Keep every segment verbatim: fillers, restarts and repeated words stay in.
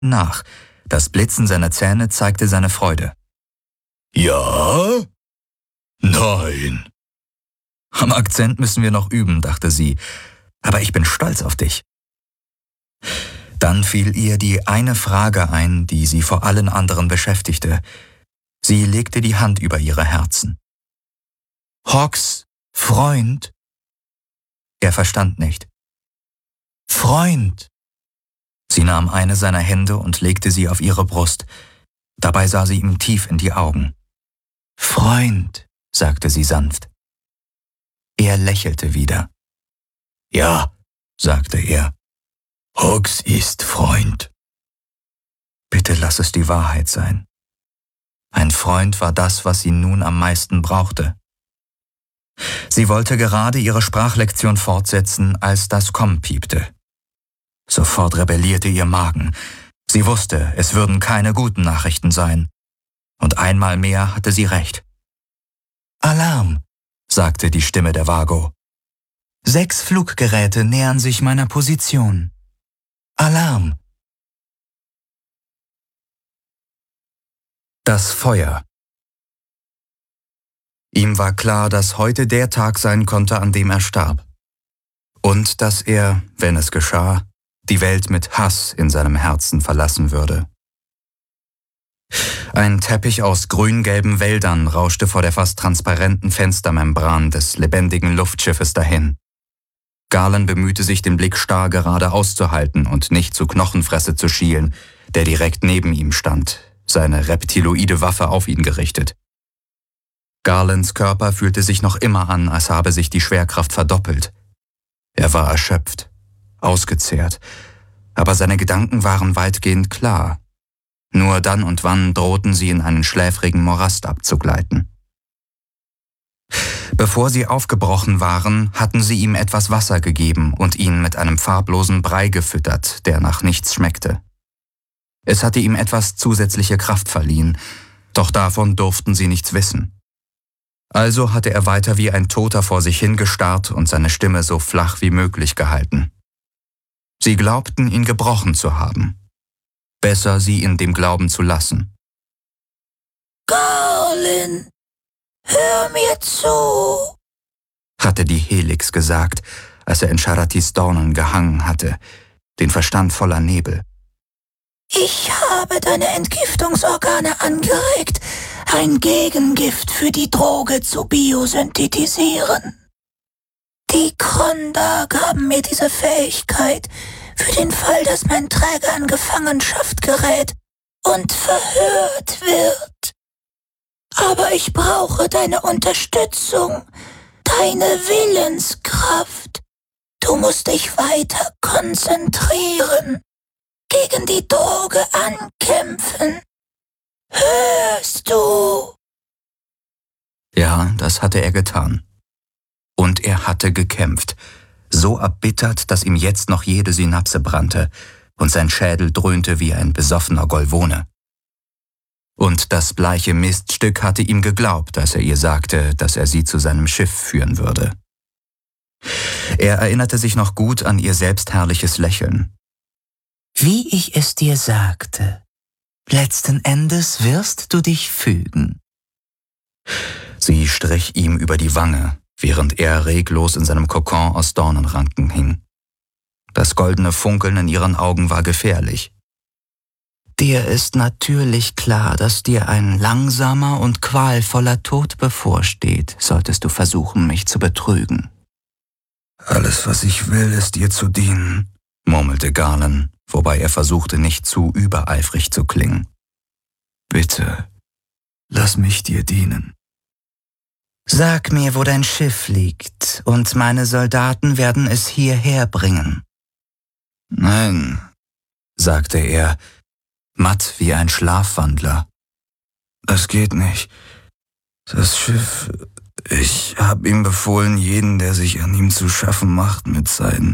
nach. Das Blitzen seiner Zähne zeigte seine Freude. Ja? Nein. Am Akzent müssen wir noch üben, dachte sie, aber ich bin stolz auf dich. Dann fiel ihr die eine Frage ein, die sie vor allen anderen beschäftigte. Sie legte die Hand über ihre Herzen. Hawks Freund? Er verstand nicht. Freund! Sie nahm eine seiner Hände und legte sie auf ihre Brust. Dabei sah sie ihm tief in die Augen. Freund, sagte sie sanft. Er lächelte wieder. Ja, sagte er. Hawks ist Freund. Bitte lass es die Wahrheit sein. Ein Freund war das, was sie nun am meisten brauchte. Sie wollte gerade ihre Sprachlektion fortsetzen, als das Komm piepte. Sofort rebellierte ihr Magen. Sie wusste, es würden keine guten Nachrichten sein. Und einmal mehr hatte sie recht. Alarm, sagte die Stimme der Vago. Sechs Fluggeräte nähern sich meiner Position. Alarm! Das Feuer. Ihm war klar, dass heute der Tag sein konnte, an dem er starb. Und dass er, wenn es geschah, die Welt mit Hass in seinem Herzen verlassen würde. Ein Teppich aus grün-gelben Wäldern rauschte vor der fast transparenten Fenstermembran des lebendigen Luftschiffes dahin. Garland bemühte sich, den Blick starr geradeaus zu halten und nicht zu Knochenfresse zu schielen, der direkt neben ihm stand, seine reptiloide Waffe auf ihn gerichtet. Garlands Körper fühlte sich noch immer an, als habe sich die Schwerkraft verdoppelt. Er war erschöpft, ausgezehrt, aber seine Gedanken waren weitgehend klar. Nur dann und wann drohten sie in einen schläfrigen Morast abzugleiten. Bevor sie aufgebrochen waren, hatten sie ihm etwas Wasser gegeben und ihn mit einem farblosen Brei gefüttert, der nach nichts schmeckte. Es hatte ihm etwas zusätzliche Kraft verliehen, doch davon durften sie nichts wissen. Also hatte er weiter wie ein Toter vor sich hingestarrt und seine Stimme so flach wie möglich gehalten. Sie glaubten, ihn gebrochen zu haben. Besser, sie in dem Glauben zu lassen. Garland, hör mir zu, hatte die Helix gesagt, als er in Sharatis Dornen gehangen hatte, den Verstand voller Nebel. Ich habe deine Entgiftungsorgane angeregt, ein Gegengift für die Droge zu biosynthetisieren. Die Kronda gaben mir diese Fähigkeit für den Fall, dass mein Träger in Gefangenschaft gerät und verhört wird. Aber ich brauche deine Unterstützung, deine Willenskraft. Du musst dich weiter konzentrieren, gegen die Droge ankämpfen. Hörst du? Ja, das hatte er getan. Und er hatte gekämpft, so erbittert, dass ihm jetzt noch jede Synapse brannte und sein Schädel dröhnte wie ein besoffener Golwone. Und das bleiche Miststück hatte ihm geglaubt, als er ihr sagte, dass er sie zu seinem Schiff führen würde. Er erinnerte sich noch gut an ihr selbstherrliches Lächeln. Wie ich es dir sagte, letzten Endes wirst du dich fügen. Sie strich ihm über die Wange, während er reglos in seinem Kokon aus Dornenranken hing. Das goldene Funkeln in ihren Augen war gefährlich. Dir ist natürlich klar, dass dir ein langsamer und qualvoller Tod bevorsteht, solltest du versuchen, mich zu betrügen. Alles, was ich will, ist dir zu dienen, murmelte Garland, wobei er versuchte, nicht zu übereifrig zu klingen. Bitte, lass mich dir dienen. Sag mir, wo dein Schiff liegt, und meine Soldaten werden es hierher bringen. Nein, sagte er, matt wie ein Schlafwandler. Das geht nicht. Das Schiff, ich habe ihm befohlen, jeden, der sich an ihm zu schaffen macht, mit seinen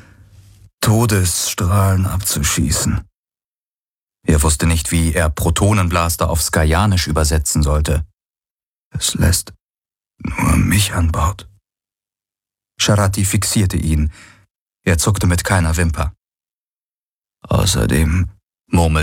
Todesstrahlen abzuschießen. Er wusste nicht, wie er Protonenblaster auf Skajanisch übersetzen sollte. Es lässt nur mich an Bord. Sharati fixierte ihn. Er zuckte mit keiner Wimper. Außerdem murmelte